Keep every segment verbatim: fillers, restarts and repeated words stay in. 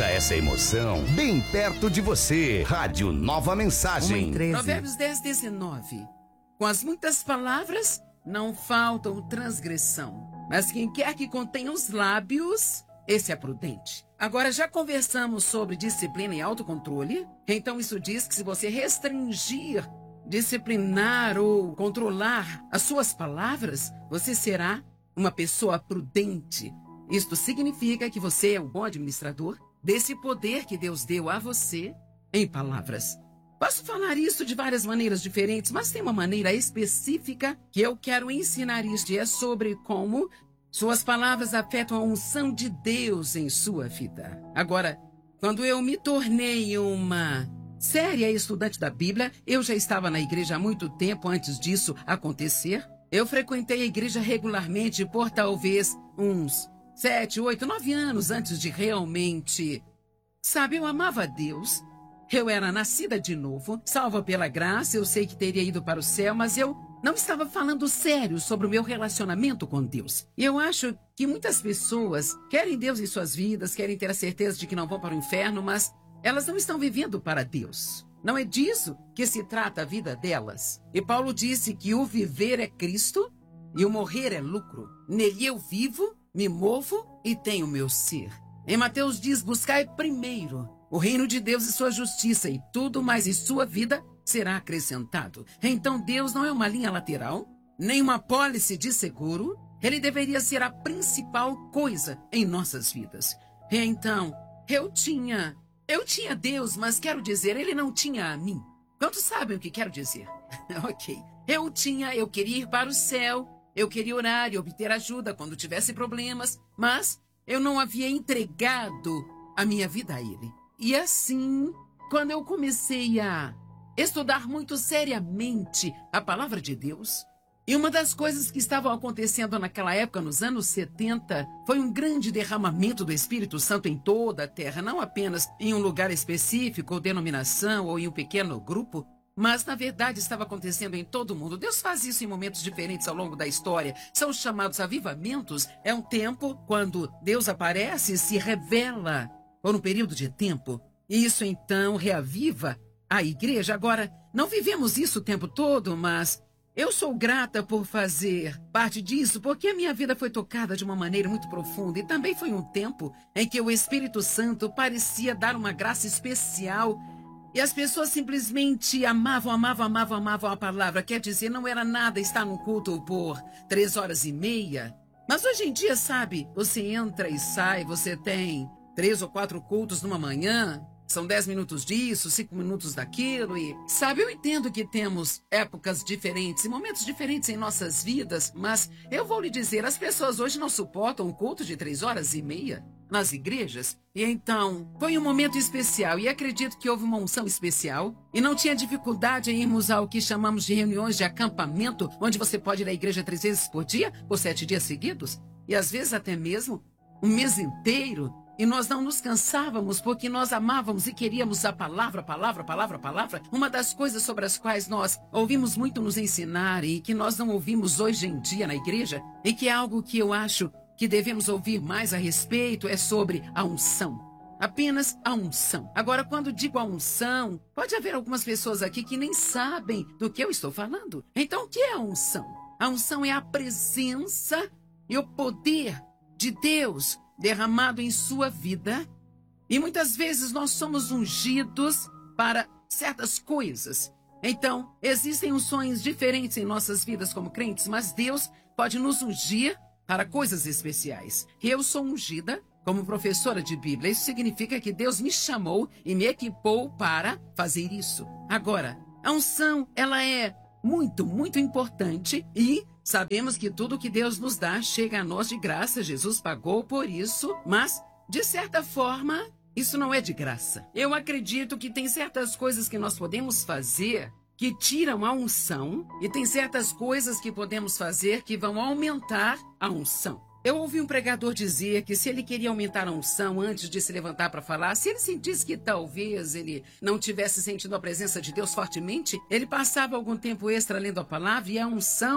Sinta essa emoção bem perto de você. Rádio Nova Mensagem. Provérbios dez, dezenove. Com as muitas palavras não faltam transgressão, mas quem quer que contenha os lábios, esse é prudente. Agora, já conversamos sobre disciplina e autocontrole. Então isso diz que se você restringir, disciplinar ou controlar as suas palavras, você será uma pessoa prudente. Isto significa que você é um bom administrador desse poder que Deus deu a você em palavras. Posso falar isso de várias maneiras diferentes, mas tem uma maneira específica que eu quero ensinar isto, e é sobre como suas palavras afetam a unção de Deus em sua vida. Agora, quando eu me tornei uma séria estudante da Bíblia, eu já estava na igreja há muito tempo antes disso acontecer. Eu frequentei a igreja regularmente por talvez uns sete, oito, nove anos antes de realmente... Sabe, eu amava a Deus. Eu era nascida de novo, salva pela graça. Eu sei que teria ido para o céu, mas eu não estava falando sério sobre o meu relacionamento com Deus. E eu acho que muitas pessoas querem Deus em suas vidas, querem ter a certeza de que não vão para o inferno, mas elas não estão vivendo para Deus. Não é disso que se trata a vida delas. E Paulo disse que o viver é Cristo e o morrer é lucro. Nele eu vivo, me movo e tenho meu ser. Em Mateus diz, buscai primeiro o reino de Deus e sua justiça, e tudo mais em sua vida será acrescentado. Então Deus não é uma linha lateral, nem uma pólice de seguro. Ele deveria ser a principal coisa em nossas vidas. E então, eu tinha... Eu tinha Deus, mas quero dizer, ele não tinha a mim. Quantos sabem o que quero dizer? Ok. Eu tinha, eu queria ir para o céu, eu queria orar e obter ajuda quando tivesse problemas, mas eu não havia entregado a minha vida a ele. E assim, quando eu comecei a estudar muito seriamente a palavra de Deus, e uma das coisas que estavam acontecendo naquela época, nos anos setenta, foi um grande derramamento do Espírito Santo em toda a terra, não apenas em um lugar específico, ou denominação, ou em um pequeno grupo, mas na verdade estava acontecendo em todo o mundo. Deus faz isso em momentos diferentes ao longo da história. São os chamados avivamentos. É um tempo quando Deus aparece e se revela por um período de tempo. E isso então reaviva a igreja. Agora, não vivemos isso o tempo todo, mas eu sou grata por fazer parte disso, porque a minha vida foi tocada de uma maneira muito profunda. E também foi um tempo em que o Espírito Santo parecia dar uma graça especial. E as pessoas simplesmente amavam, amavam, amavam, amavam a palavra. Quer dizer, não era nada estar num culto por três horas e meia. Mas hoje em dia, sabe, você entra e sai, você tem três ou quatro cultos numa manhã. São dez minutos disso, cinco minutos daquilo e... Sabe, eu entendo que temos épocas diferentes e momentos diferentes em nossas vidas, mas eu vou lhe dizer, as pessoas hoje não suportam um culto de três horas e meia nas igrejas. E então, foi um momento especial e acredito que houve uma unção especial e não tinha dificuldade em irmos ao que chamamos de reuniões de acampamento, onde você pode ir à igreja três vezes por dia, por sete dias seguidos, e às vezes até mesmo um mês inteiro. E nós não nos cansávamos porque nós amávamos e queríamos a palavra, palavra, palavra, palavra. Uma das coisas sobre as quais nós ouvimos muito nos ensinar e que nós não ouvimos hoje em dia na igreja, e que é algo que eu acho que devemos ouvir mais a respeito, é sobre a unção. Apenas a unção. Agora, quando digo a unção, pode haver algumas pessoas aqui que nem sabem do que eu estou falando. Então, o que é a unção? A unção é a presença e o poder de Deus derramado em sua vida. E muitas vezes nós somos ungidos para certas coisas. Então, existem unções diferentes em nossas vidas como crentes, mas Deus pode nos ungir para coisas especiais. Eu sou ungida como professora de Bíblia. Isso significa que Deus me chamou e me equipou para fazer isso. Agora, a unção, ela é muito, muito importante e sabemos que tudo que Deus nos dá chega a nós de graça. Jesus pagou por isso, mas, de certa forma, isso não é de graça. Eu acredito que tem certas coisas que nós podemos fazer que tiram a unção e tem certas coisas que podemos fazer que vão aumentar a unção. Eu ouvi um pregador dizer que se ele queria aumentar a unção antes de se levantar para falar, se ele sentisse que talvez ele não tivesse sentido a presença de Deus fortemente, ele passava algum tempo extra lendo a palavra e a unção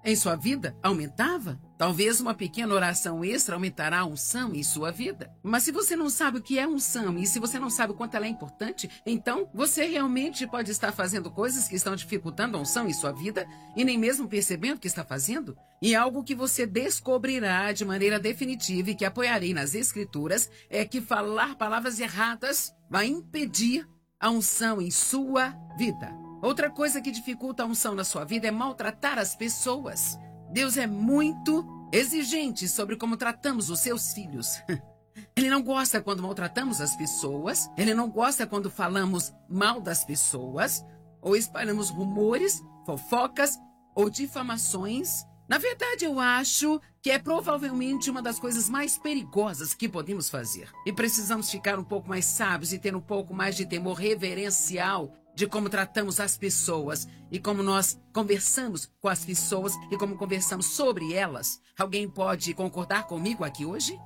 em sua vida aumentava. Talvez uma pequena oração extra aumentará a unção em sua vida. Mas se você não sabe o que é unção e se você não sabe o quanto ela é importante, então você realmente pode estar fazendo coisas que estão dificultando a unção em sua vida e nem mesmo percebendo o que está fazendo. E algo que você descobrirá de maneira definitiva e que apoiarei nas Escrituras é que falar palavras erradas vai impedir a unção em sua vida. Outra coisa que dificulta a unção na sua vida é maltratar as pessoas. Deus é muito exigente sobre como tratamos os seus filhos. Ele não gosta quando maltratamos as pessoas, ele não gosta quando falamos mal das pessoas, ou espalhamos rumores, fofocas ou difamações. Na verdade, eu acho que é provavelmente uma das coisas mais perigosas que podemos fazer. E precisamos ficar um pouco mais sábios e ter um pouco mais de temor reverencial de como tratamos as pessoas e como nós conversamos com as pessoas e como conversamos sobre elas. Alguém pode concordar comigo aqui hoje?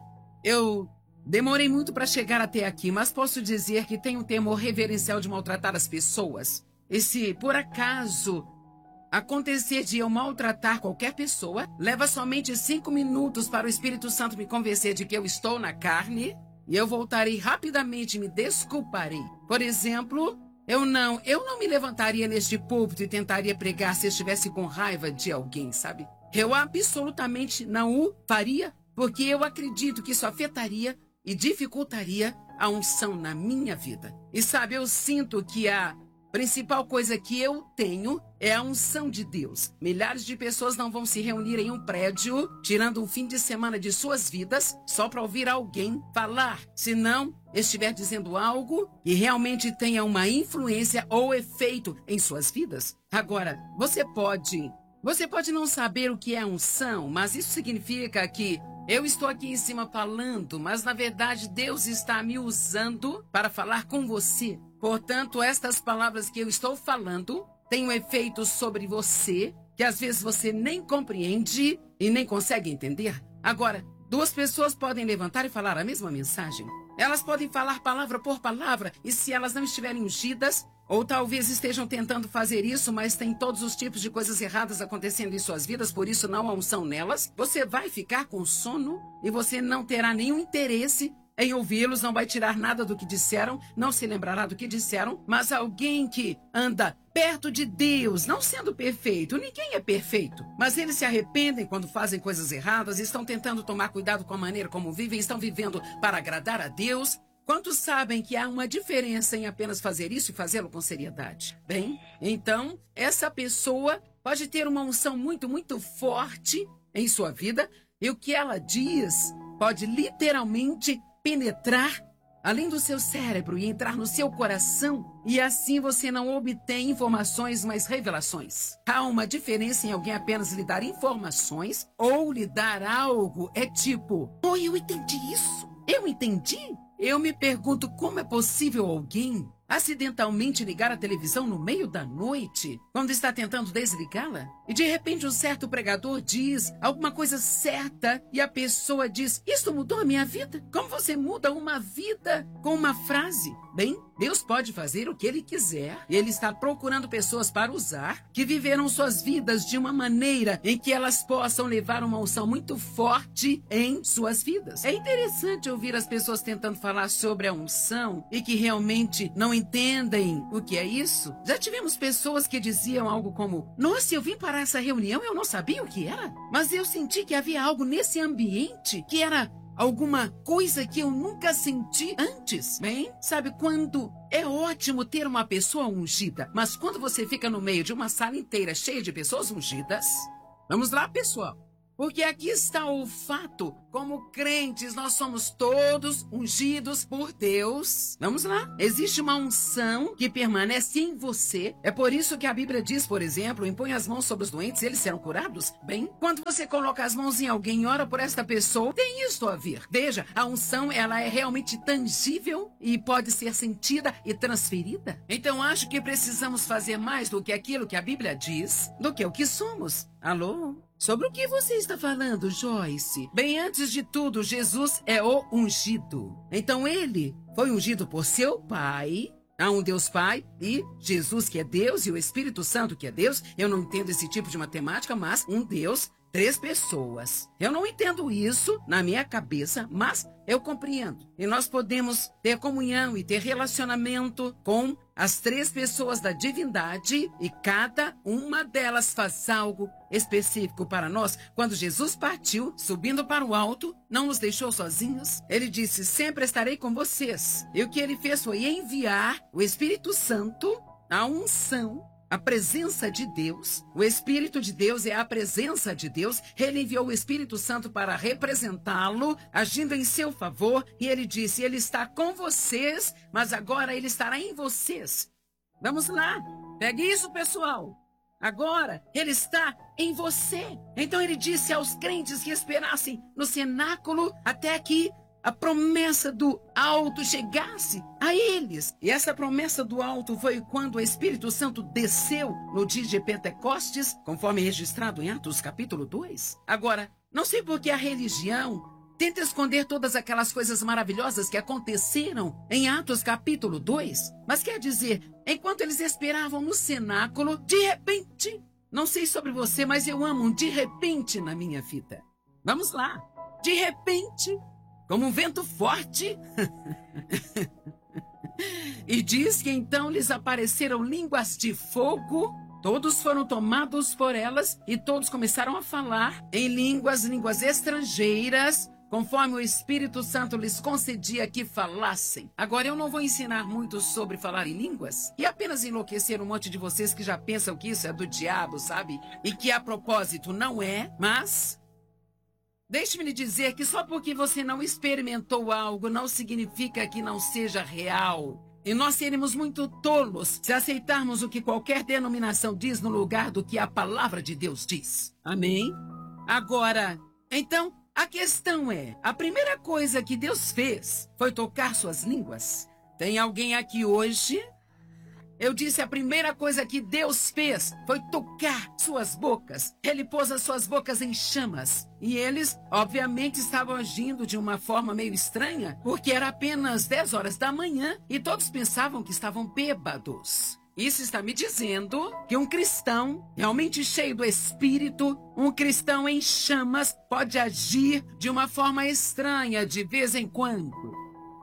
Eu demorei muito para chegar até aqui, mas posso dizer que tenho um temor reverencial de maltratar as pessoas. E se, por acaso, acontecer de eu maltratar qualquer pessoa, leva somente cinco minutos para o Espírito Santo me convencer de que eu estou na carne e eu voltarei rapidamente e me desculparei. Por exemplo, eu não, eu não me levantaria neste púlpito e tentaria pregar se eu estivesse com raiva de alguém, sabe? Eu absolutamente não o faria, porque eu acredito que isso afetaria e dificultaria a unção na minha vida. E sabe, eu sinto que a principal coisa que eu tenho é a unção de Deus. Milhares de pessoas não vão se reunir em um prédio, tirando um fim de semana de suas vidas, só para ouvir alguém falar. Se não estiver dizendo algo que realmente tenha uma influência ou efeito em suas vidas. Agora, você pode, você pode não saber o que é unção, mas isso significa que eu estou aqui em cima falando, mas na verdade Deus está me usando para falar com você. Portanto, estas palavras que eu estou falando têm um efeito sobre você que às vezes você nem compreende e nem consegue entender. Agora, duas pessoas podem levantar e falar a mesma mensagem. Elas podem falar palavra por palavra e se elas não estiverem ungidas, ou talvez estejam tentando fazer isso, mas tem todos os tipos de coisas erradas acontecendo em suas vidas, por isso não há unção nelas, você vai ficar com sono e você não terá nenhum interesse em ouvi-los, não vai tirar nada do que disseram, não se lembrará do que disseram, mas alguém que anda perto de Deus, não sendo perfeito, ninguém é perfeito, mas eles se arrependem quando fazem coisas erradas, estão tentando tomar cuidado com a maneira como vivem, estão vivendo para agradar a Deus. Quantos sabem que há uma diferença em apenas fazer isso e fazê-lo com seriedade? Bem, então, essa pessoa pode ter uma unção muito, muito forte em sua vida, e o que ela diz pode literalmente penetrar além do seu cérebro e entrar no seu coração, e assim você não obtém informações, mas revelações. Há uma diferença em alguém apenas lhe dar informações ou lhe dar algo. É tipo, oh, eu entendi isso. Eu entendi. Eu me pergunto como é possível alguém acidentalmente ligar a televisão no meio da noite, quando está tentando desligá-la, e de repente um certo pregador diz alguma coisa certa e a pessoa diz, isso mudou a minha vida? Como você muda uma vida com uma frase? Bem, Deus pode fazer o que Ele quiser, e Ele está procurando pessoas para usar, que viveram suas vidas de uma maneira em que elas possam levar uma unção muito forte em suas vidas. É interessante ouvir as pessoas tentando falar sobre a unção e que realmente não entendem o que é isso. Já tivemos pessoas que diziam algo como, nossa, eu vim para essa reunião e eu não sabia o que era, mas eu senti que havia algo nesse ambiente que era alguma coisa que eu nunca senti antes. Bem, sabe quando é ótimo ter uma pessoa ungida, mas quando você fica no meio de uma sala inteira cheia de pessoas ungidas, vamos lá, pessoal. Porque aqui está o fato, como crentes, nós somos todos ungidos por Deus. Vamos lá. Existe uma unção que permanece em você. É por isso que a Bíblia diz, por exemplo, impõe as mãos sobre os doentes e eles serão curados. Bem, quando você coloca as mãos em alguém e ora por esta pessoa, tem isto a ver. Veja, a unção, ela é realmente tangível e pode ser sentida e transferida. Então, acho que precisamos fazer mais do que aquilo que a Bíblia diz, do que o que somos. Alô? Sobre o que você está falando, Joyce? Bem, antes de tudo, Jesus é o ungido. Então ele foi ungido por seu pai Há um Deus Pai e Jesus que é Deus e o Espírito Santo que é Deus. Eu não entendo esse tipo de matemática, mas um Deus, três pessoas. Eu não entendo isso na minha cabeça, mas eu compreendo. E nós podemos ter comunhão e ter relacionamento com as três pessoas da divindade e cada uma delas faz algo específico para nós. Quando Jesus partiu, subindo para o alto, não nos deixou sozinhos. Ele disse, sempre estarei com vocês. E o que ele fez foi enviar o Espírito Santo, a unção, a presença de Deus. O Espírito de Deus é a presença de Deus. Ele enviou o Espírito Santo para representá-lo, agindo em seu favor. E ele disse, ele está com vocês, mas agora ele estará em vocês. Vamos lá, pegue isso, pessoal. Agora ele está em você. Então ele disse aos crentes que esperassem no cenáculo até que a promessa do alto chegasse a eles. E essa promessa do alto foi quando o Espírito Santo desceu no dia de Pentecostes, conforme registrado em Atos capítulo dois. Agora, não sei por que a religião tenta esconder todas aquelas coisas maravilhosas que aconteceram em Atos capítulo dois. Mas quer dizer, enquanto eles esperavam no cenáculo, de repente, não sei sobre você, mas eu amo um de repente na minha vida. Vamos lá. De repente, como um vento forte. E diz que então lhes apareceram línguas de fogo. Todos foram tomados por elas e todos começaram a falar em línguas, línguas estrangeiras, conforme o Espírito Santo lhes concedia que falassem. Agora, eu não vou ensinar muito sobre falar em línguas e apenas enlouquecer um monte de vocês que já pensam que isso é do diabo, sabe? E que a propósito não é, mas deixe-me lhe dizer que só porque você não experimentou algo não significa que não seja real. E nós seremos muito tolos se aceitarmos o que qualquer denominação diz no lugar do que a palavra de Deus diz. Amém? Agora, então, a questão é, a primeira coisa que Deus fez foi tocar suas línguas. Tem alguém aqui hoje? Eu disse, a primeira coisa que Deus fez foi tocar suas bocas. Ele pôs as suas bocas em chamas. E eles, obviamente, estavam agindo de uma forma meio estranha, porque era apenas dez horas da manhã e todos pensavam que estavam bêbados. Isso está me dizendo que um cristão realmente cheio do Espírito, um cristão em chamas, pode agir de uma forma estranha de vez em quando.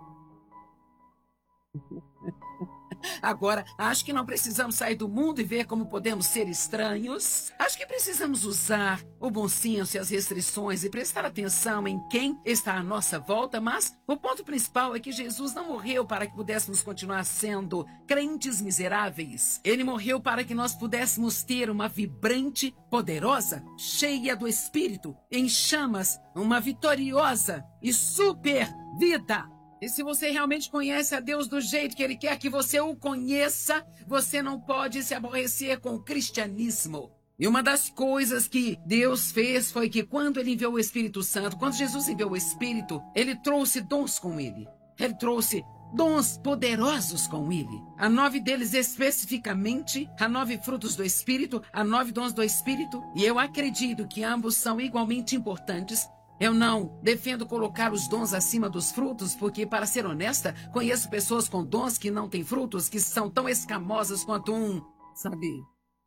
Agora, acho que não precisamos sair do mundo e ver como podemos ser estranhos. Acho que precisamos usar o bom senso e as restrições e prestar atenção em quem está à nossa volta, mas o ponto principal é que Jesus não morreu para que pudéssemos continuar sendo crentes miseráveis. Ele morreu para que nós pudéssemos ter uma vibrante, poderosa, cheia do Espírito, em chamas, uma vitoriosa e super vida. E se você realmente conhece a Deus do jeito que Ele quer que você o conheça, você não pode se aborrecer com o cristianismo. E uma das coisas que Deus fez foi que quando Ele enviou o Espírito Santo, quando Jesus enviou o Espírito, Ele trouxe dons com Ele. Ele trouxe dons poderosos com Ele. Há nove deles especificamente, há nove frutos do Espírito, há nove dons do Espírito. E eu acredito que ambos são igualmente importantes. Eu não defendo colocar os dons acima dos frutos, porque, para ser honesta, conheço pessoas com dons que não têm frutos, que são tão escamosas quanto um, sabe?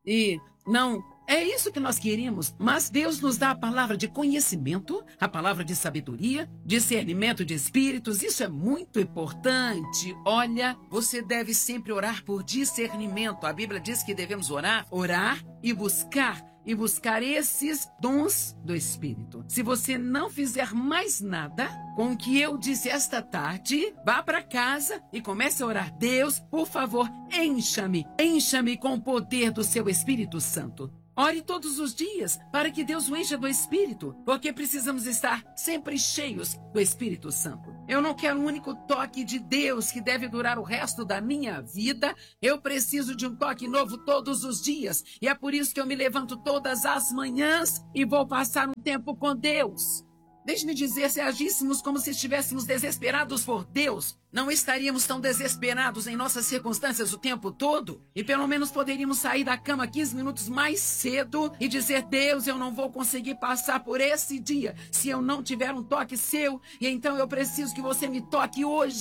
E não, é isso que nós queríamos. Mas Deus nos dá a palavra de conhecimento, a palavra de sabedoria, discernimento de espíritos. Isso é muito importante. Olha, você deve sempre orar por discernimento. A Bíblia diz que devemos orar, orar e buscar. E buscar esses dons do Espírito. Se você não fizer mais nada com o que eu disse esta tarde, vá para casa e comece a orar. Deus, por favor, encha-me, encha-me com o poder do seu Espírito Santo. Ore todos os dias para que Deus o encha do Espírito, porque precisamos estar sempre cheios do Espírito Santo. Eu não quero um único toque de Deus que deve durar o resto da minha vida. Eu preciso de um toque novo todos os dias. E é por isso que eu me levanto todas as manhãs e vou passar um tempo com Deus. Deixe-me dizer, se agíssemos como se estivéssemos desesperados por Deus, não estaríamos tão desesperados em nossas circunstâncias o tempo todo? E pelo menos poderíamos sair da cama quinze minutos mais cedo e dizer, Deus, eu não vou conseguir passar por esse dia se eu não tiver um toque seu, e então eu preciso que você me toque hoje.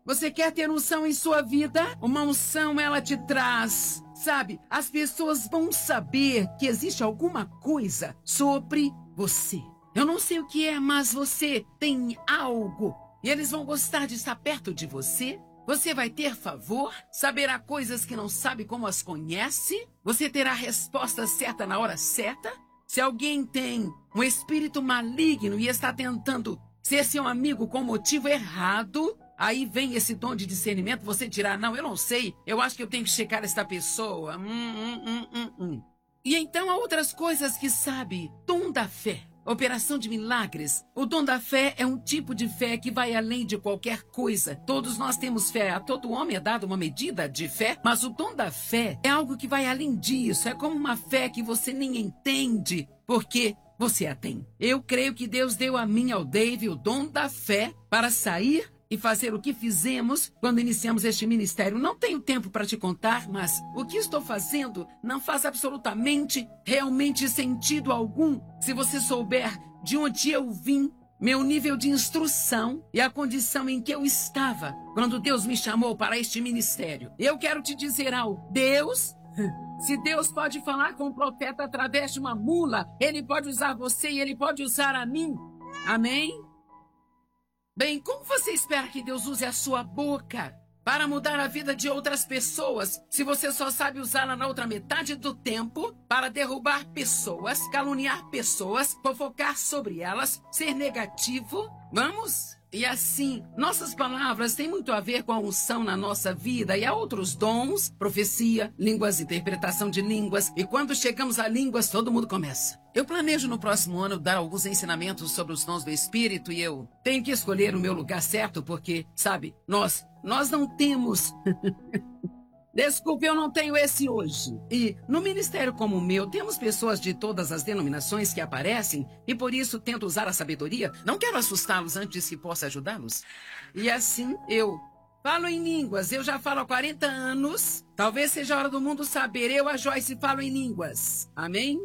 Você quer ter unção em sua vida? Uma unção, ela te traz, sabe? As pessoas vão saber que existe alguma coisa sobre você. Eu não sei o que é, mas você tem algo. E eles vão gostar de estar perto de você. Você vai ter favor, saberá coisas que não sabe como as conhece. Você terá a resposta certa na hora certa. Se alguém tem um espírito maligno e está tentando ser seu amigo com motivo errado, aí vem esse dom de discernimento, você dirá, não, eu não sei, eu acho que eu tenho que checar esta pessoa. Hum, hum, hum, hum, hum. E então há outras coisas que sabe, dom da fé. Operação de milagres. O dom da fé é um tipo de fé que vai além de qualquer coisa. Todos nós temos fé. A todo homem é dado uma medida de fé, mas o dom da fé é algo que vai além disso. É como uma fé que você nem entende, porque você a tem. Eu creio que Deus deu a mim, ao Dave, o dom da fé para sair e fazer o que fizemos quando iniciamos este ministério. Não tenho tempo para te contar, mas o que estou fazendo não faz absolutamente, realmente sentido algum. Se você souber de onde eu vim, meu nível de instrução e a condição em que eu estava quando Deus me chamou para este ministério. Eu quero te dizer algo. Deus... Se Deus pode falar com o profeta através de uma mula, Ele pode usar você e Ele pode usar a mim. Amém? Bem, como você espera que Deus use a sua boca para mudar a vida de outras pessoas, se você só sabe usá-la na outra metade do tempo para derrubar pessoas, caluniar pessoas, fofocar sobre elas, ser negativo? Vamos? E assim, nossas palavras têm muito a ver com a unção na nossa vida e há outros dons, profecia, línguas, interpretação de línguas. E quando chegamos a línguas, todo mundo começa. Eu planejo no próximo ano dar alguns ensinamentos sobre os dons do Espírito e eu tenho que escolher o meu lugar certo porque, sabe, nós, nós não temos... Desculpe, eu não tenho esse hoje. E no ministério como o meu, temos pessoas de todas as denominações que aparecem e por isso tento usar a sabedoria. Não quero assustá-los antes que possa ajudá-los. E assim, eu falo em línguas. Eu já falo há quarenta anos. Talvez seja a hora do mundo saber. Eu, a Joyce, falo em línguas. Amém?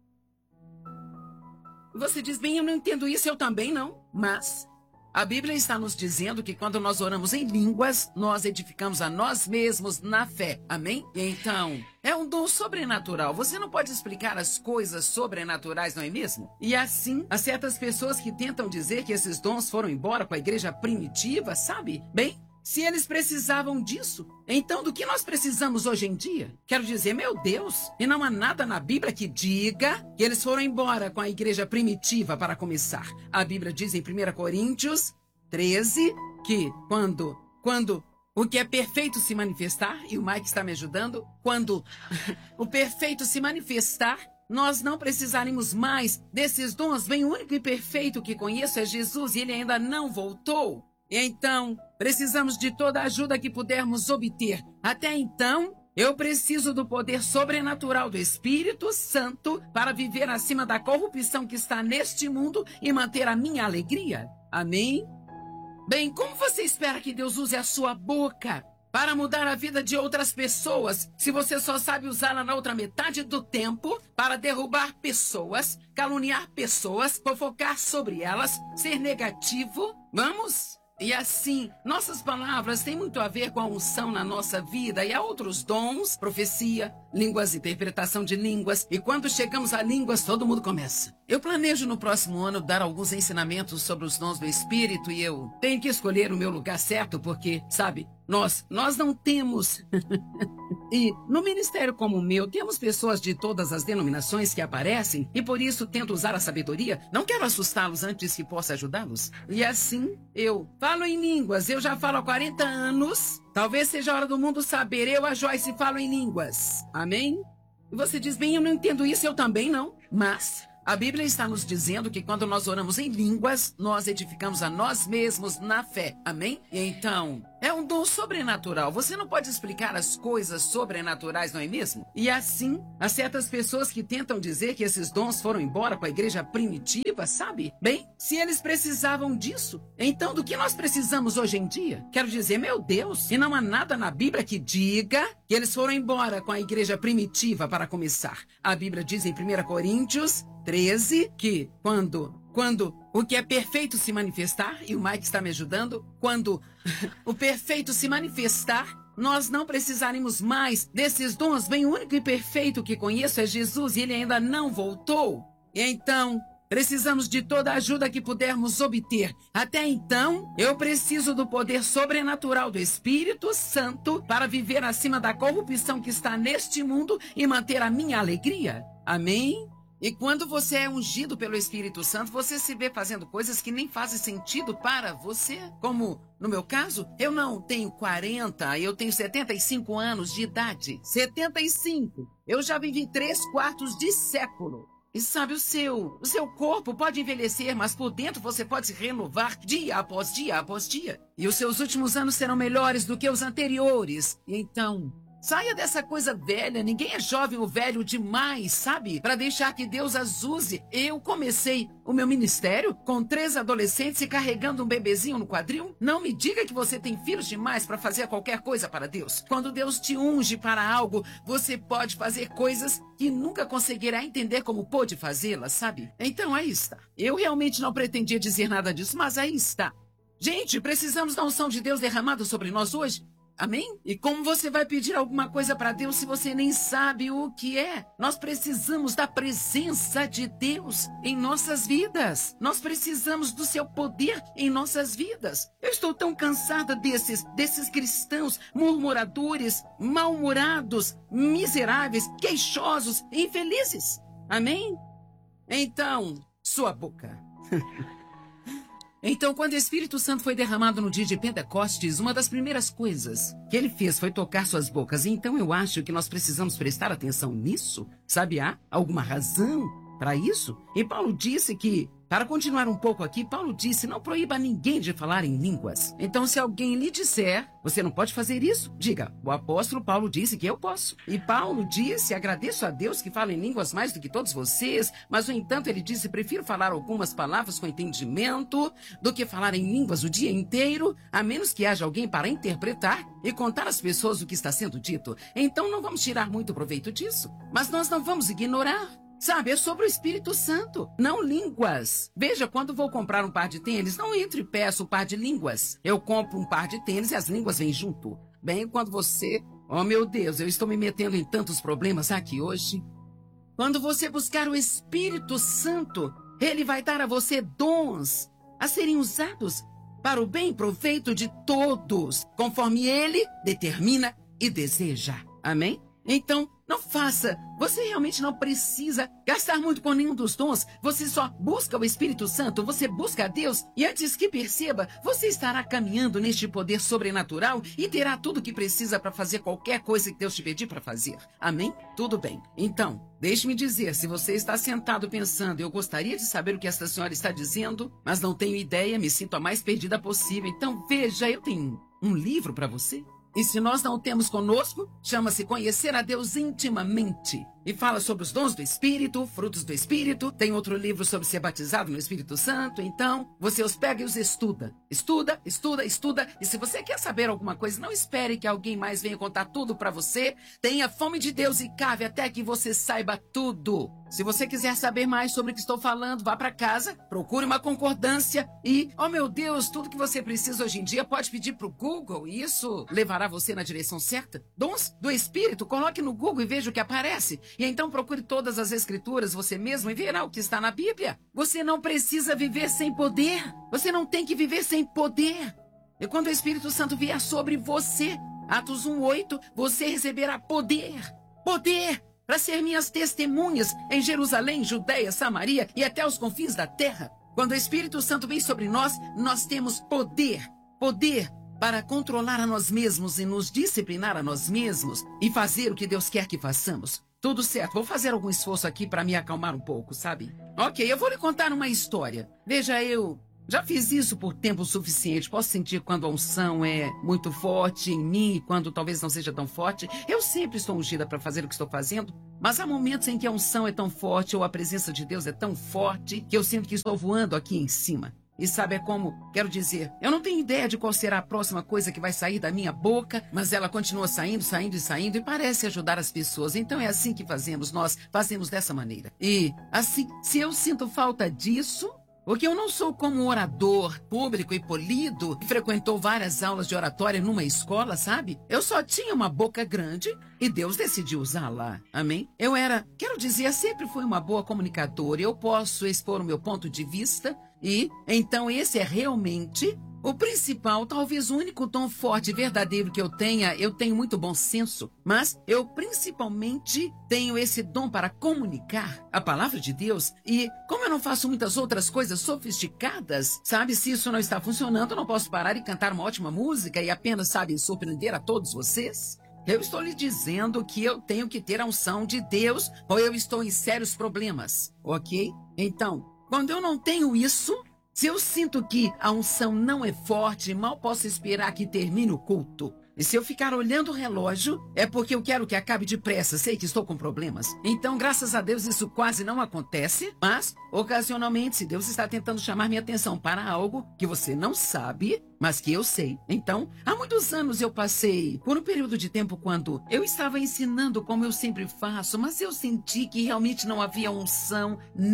Você diz, bem, eu não entendo isso, eu também não. Mas... a Bíblia está nos dizendo que quando nós oramos em línguas, nós edificamos a nós mesmos na fé. Amém? Então, é um dom sobrenatural. Você não pode explicar as coisas sobrenaturais, não é mesmo? E assim, há certas pessoas que tentam dizer que esses dons foram embora com a igreja primitiva, sabe? Bem, se eles precisavam disso, então do que nós precisamos hoje em dia? Quero dizer, meu Deus, e não há nada na Bíblia que diga que eles foram embora com a igreja primitiva para começar. A Bíblia diz em primeira Coríntios treze que quando, quando o que é perfeito se manifestar, e o Mike está me ajudando, quando o perfeito se manifestar, nós não precisaremos mais desses dons. Bem, o único e perfeito que conheço é Jesus e ele ainda não voltou. E então, precisamos de toda a ajuda que pudermos obter. Até então, eu preciso do poder sobrenatural do Espírito Santo para viver acima da corrupção que está neste mundo e manter a minha alegria. Amém? Bem, como você espera que Deus use a sua boca para mudar a vida de outras pessoas, se você só sabe usá-la na outra metade do tempo para derrubar pessoas, caluniar pessoas, fofocar sobre elas, ser negativo? Vamos? E assim, nossas palavras têm muito a ver com a unção na nossa vida e há outros dons, profecia, línguas, interpretação de línguas. E quando chegamos a línguas, todo mundo começa. Eu planejo no próximo ano dar alguns ensinamentos sobre os dons do Espírito e eu tenho que escolher o meu lugar certo porque, sabe, nós, nós não temos... E no ministério como o meu, temos pessoas de todas as denominações que aparecem e por isso tento usar a sabedoria. Não quero assustá-los antes que possa ajudá-los. E assim, eu falo em línguas. Eu já falo há quarenta anos. Talvez seja a hora do mundo saber. Eu, a Joyce, falo em línguas. Amém? E você diz, bem, eu não entendo isso, eu também não. Mas... a Bíblia está nos dizendo que quando nós oramos em línguas, nós edificamos a nós mesmos na fé. Amém? E então, é um dom sobrenatural. Você não pode explicar as coisas sobrenaturais, não é mesmo? E assim, há certas pessoas que tentam dizer que esses dons foram embora com a igreja primitiva, sabe? Bem, se eles precisavam disso, então do que nós precisamos hoje em dia? Quero dizer, meu Deus, e não há nada na Bíblia que diga que eles foram embora com a igreja primitiva para começar. A Bíblia diz em primeira Coríntios treze que quando, Quando o que é perfeito se manifestar, e o Mike está me ajudando, quando o perfeito se manifestar, nós não precisaremos mais desses dons. Bem, o único e perfeito que conheço é Jesus e ele ainda não voltou. E então, precisamos de toda a ajuda que pudermos obter. Até então, eu preciso do poder sobrenatural do Espírito Santo para viver acima da corrupção que está neste mundo e manter a minha alegria. Amém? E quando você é ungido pelo Espírito Santo, você se vê fazendo coisas que nem fazem sentido para você. Como, no meu caso, eu não tenho quarenta, eu tenho setenta e cinco anos de idade. setenta e cinco. Eu já vivi três quartos de século. E sabe, o seu, o seu corpo pode envelhecer, mas por dentro você pode se renovar dia após dia após dia. E os seus últimos anos serão melhores do que os anteriores. E então, saia dessa coisa velha. Ninguém é jovem ou velho demais, sabe? Para deixar que Deus as use. Eu comecei o meu ministério com três adolescentes e carregando um bebezinho no quadril. Não me diga que você tem filhos demais para fazer qualquer coisa para Deus. Quando Deus te unge para algo, você pode fazer coisas que nunca conseguirá entender como pôde fazê-las, sabe? Então aí está. Eu realmente não pretendia dizer nada disso, mas aí está. Gente, precisamos da unção de Deus derramada sobre nós hoje. Amém? E como você vai pedir alguma coisa para Deus se você nem sabe o que é? Nós precisamos da presença de Deus em nossas vidas. Nós precisamos do seu poder em nossas vidas. Eu estou tão cansada desses, desses cristãos murmuradores, mal-humorados, miseráveis, queixosos, infelizes. Amém? Então, sua boca. Então, quando o Espírito Santo foi derramado no dia de Pentecostes, uma das primeiras coisas que ele fez foi tocar suas bocas. E então eu acho que nós precisamos prestar atenção nisso. Sabe, há alguma razão para isso? E Paulo disse que, para continuar um pouco aqui, Paulo disse, não proíba ninguém de falar em línguas. Então, se alguém lhe disser, você não pode fazer isso, diga, o apóstolo Paulo disse que eu posso. E Paulo disse, agradeço a Deus que fala em línguas mais do que todos vocês, mas, no entanto, ele disse, prefiro falar algumas palavras com entendimento do que falar em línguas o dia inteiro, a menos que haja alguém para interpretar e contar às pessoas o que está sendo dito. Então, não vamos tirar muito proveito disso, mas nós não vamos ignorar. Sabe, é sobre o Espírito Santo, não línguas. Veja, quando vou comprar um par de tênis, não entro e peço um par de línguas. Eu compro um par de tênis e as línguas vêm junto. Bem, quando você... Oh, meu Deus, eu estou me metendo em tantos problemas aqui hoje. Quando você buscar o Espírito Santo, ele vai dar a você dons a serem usados para o bem e proveito de todos, conforme ele determina e deseja. Amém? Então, não faça. Você realmente não precisa gastar muito com nenhum dos dons. Você só busca o Espírito Santo, você busca a Deus. E antes que perceba, você estará caminhando neste poder sobrenatural e terá tudo o que precisa para fazer qualquer coisa que Deus te pedir para fazer. Amém? Tudo bem. Então, deixe-me dizer, se você está sentado pensando, eu gostaria de saber o que esta senhora está dizendo, mas não tenho ideia, me sinto a mais perdida possível. Então, veja, eu tenho um livro para você. E se nós não o temos conosco, chama-se Conhecer a Deus Intimamente. E fala sobre os dons do Espírito, frutos do Espírito. Tem outro livro sobre ser batizado no Espírito Santo. Então, você os pega e os estuda. Estuda, estuda, estuda. E se você quer saber alguma coisa, não espere que alguém mais venha contar tudo para você. Tenha fome de Deus e cave até que você saiba tudo. Se você quiser saber mais sobre o que estou falando, vá para casa, procure uma concordância e, oh meu Deus, tudo que você precisa hoje em dia pode pedir para o Google e isso levará você na direção certa. Dons do Espírito, coloque no Google e veja o que aparece. E então procure todas as escrituras você mesmo e verá o que está na Bíblia. Você não precisa viver sem poder. Você não tem que viver sem poder. E quando o Espírito Santo vier sobre você, Atos um, oito, você receberá poder. Poder! Para ser minhas testemunhas em Jerusalém, Judeia, Samaria e até os confins da terra. Quando o Espírito Santo vem sobre nós, nós temos poder. Poder para controlar a nós mesmos e nos disciplinar a nós mesmos e fazer o que Deus quer que façamos. Tudo certo, vou fazer algum esforço aqui para me acalmar um pouco, sabe? Ok, eu vou lhe contar uma história. Veja, eu já fiz isso por tempo suficiente. Posso sentir quando a unção é muito forte em mim e quando talvez não seja tão forte. Eu sempre estou ungida para fazer o que estou fazendo. Mas há momentos em que a unção é tão forte ou a presença de Deus é tão forte que eu sinto que estou voando aqui em cima. E sabe, é como, quero dizer, eu não tenho ideia de qual será a próxima coisa que vai sair da minha boca, mas ela continua saindo, saindo e saindo e parece ajudar as pessoas. Então é assim que fazemos, nós fazemos dessa maneira. E assim, se eu sinto falta disso, Porque eu não sou como um orador público e polido que frequentou várias aulas de oratória numa escola, sabe? Eu só tinha uma boca grande e Deus decidiu usá-la. Amém? Eu era, quero dizer, sempre fui uma boa comunicadora. Eu posso expor o meu ponto de vista e, então, esse é realmente o principal, talvez o único tom forte e verdadeiro que eu tenha. Eu tenho muito bom senso, mas eu principalmente tenho esse dom para comunicar a palavra de Deus. E como eu não faço muitas outras coisas sofisticadas, sabe, se isso não está funcionando, eu não posso parar e cantar uma ótima música e apenas, sabe, surpreender a todos vocês. Eu estou lhe dizendo que eu tenho que ter a unção de Deus ou eu estou em sérios problemas, ok? Então, quando eu não tenho isso, se eu sinto que a unção não é forte, mal posso esperar que termine o culto. E se eu ficar olhando o relógio, é porque eu quero que acabe depressa, sei que estou com problemas. Então, graças a Deus, isso quase não acontece, mas, ocasionalmente, se Deus está tentando chamar minha atenção para algo que você não sabe, mas que eu sei. Então, há muitos anos eu passei por um período de tempo quando eu estava ensinando como eu sempre faço, mas eu senti que realmente não havia unção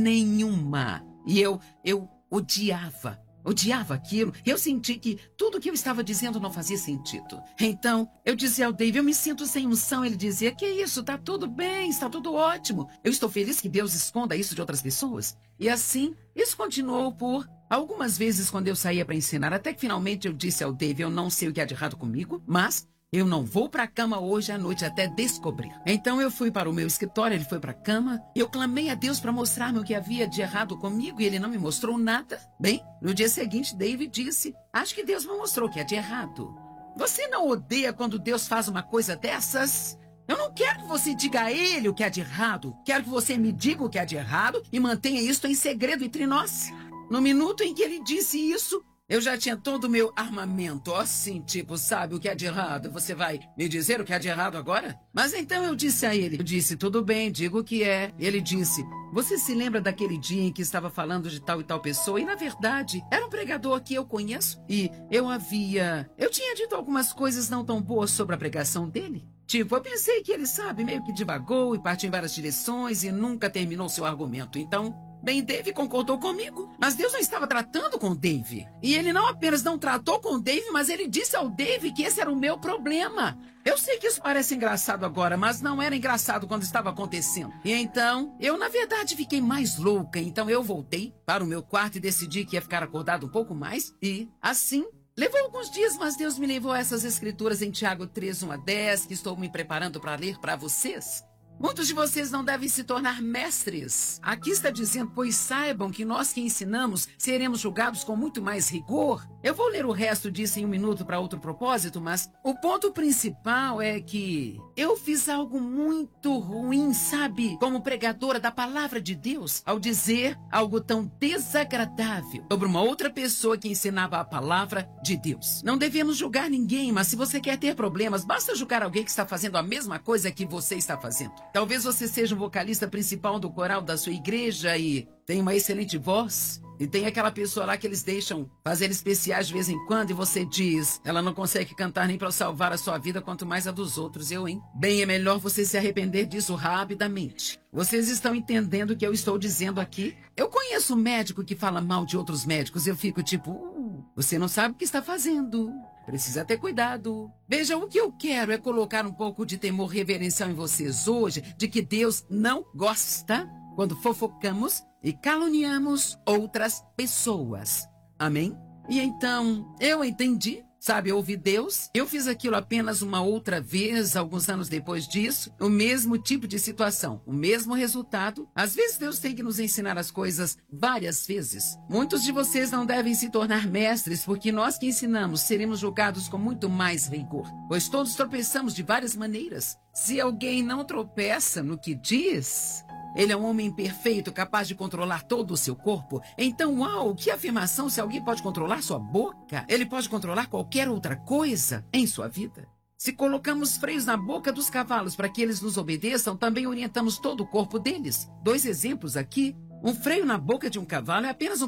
nenhuma. E eu, eu odiava. Odiava aquilo. Eu senti que tudo que eu estava dizendo não fazia sentido. Então, eu dizia ao Dave, eu me sinto sem unção. Ele dizia, que isso, tá tudo bem, está tudo ótimo. Eu estou feliz que Deus esconda isso de outras pessoas. E assim, isso continuou por algumas vezes quando eu saía para ensinar, até que finalmente eu disse ao Dave, eu não sei o que há de errado comigo, mas eu não vou para a cama hoje à noite até descobrir. Então eu fui para o meu escritório, ele foi para a cama. Eu clamei a Deus para mostrar-me o que havia de errado comigo e ele não me mostrou nada. Bem, no dia seguinte, David disse, acho que Deus me mostrou o que é de errado. Você não odeia quando Deus faz uma coisa dessas? Eu não quero que você diga a ele o que é de errado. Quero que você me diga o que é de errado e mantenha isso em segredo entre nós. No minuto em que ele disse isso, eu já tinha todo o meu armamento, assim, tipo, sabe o que é de errado? Você vai me dizer o que é de errado agora? Mas então eu disse a ele, eu disse, tudo bem, digo o que é. Ele disse, você se lembra daquele dia em que estava falando de tal e tal pessoa? E na verdade, era um pregador que eu conheço. E eu havia, eu tinha dito algumas coisas não tão boas sobre a pregação dele. Tipo, eu pensei que ele, sabe, meio que divagou e partiu em várias direções e nunca terminou seu argumento. Então, bem, Dave concordou comigo, mas Deus não estava tratando com Dave. E ele não apenas não tratou com Dave, mas ele disse ao Dave que esse era o meu problema. Eu sei que isso parece engraçado agora, mas não era engraçado quando estava acontecendo. E então, eu na verdade fiquei mais louca. Então eu voltei para o meu quarto e decidi que ia ficar acordado um pouco mais. E, assim, levou alguns dias, mas Deus me levou a essas escrituras em Tiago três, um a dez, que estou me preparando para ler para vocês. Muitos de vocês não devem se tornar mestres. Aqui está dizendo, pois saibam que nós que ensinamos seremos julgados com muito mais rigor. Eu vou ler o resto disso em um minuto para outro propósito, mas o ponto principal é que eu fiz algo muito ruim, sabe? Como pregadora da palavra de Deus, ao dizer algo tão desagradável sobre uma outra pessoa que ensinava a palavra de Deus. Não devemos julgar ninguém, mas se você quer ter problemas, basta julgar alguém que está fazendo a mesma coisa que você está fazendo. Talvez você seja o vocalista principal do coral da sua igreja e tem uma excelente voz. E tem aquela pessoa lá que eles deixam fazer especiais de vez em quando e você diz, ela não consegue cantar nem para salvar a sua vida, quanto mais a dos outros, eu, hein? Bem, é melhor você se arrepender disso rapidamente. Vocês estão entendendo o que eu estou dizendo aqui? Eu conheço um médico que fala mal de outros médicos, eu fico tipo, uh, você não sabe o que está fazendo. Precisa ter cuidado. Veja, o que eu quero é colocar um pouco de temor reverencial em vocês hoje, de que Deus não gosta quando fofocamos e caluniamos outras pessoas. Amém? E então, eu entendi, sabe, eu ouvi Deus. Eu fiz aquilo apenas uma outra vez, alguns anos depois disso. O mesmo tipo de situação, o mesmo resultado. Às vezes Deus tem que nos ensinar as coisas várias vezes. Muitos de vocês não devem se tornar mestres, porque nós que ensinamos seremos julgados com muito mais rigor. Pois todos tropeçamos de várias maneiras. Se alguém não tropeça no que diz, ele é um homem perfeito, capaz de controlar todo o seu corpo. Então, uau, que afirmação! Se alguém pode controlar sua boca, ele pode controlar qualquer outra coisa em sua vida. Se colocamos freios na boca dos cavalos para que eles nos obedeçam, também orientamos todo o corpo deles. Dois exemplos aqui. Um freio na boca de um cavalo é apenas um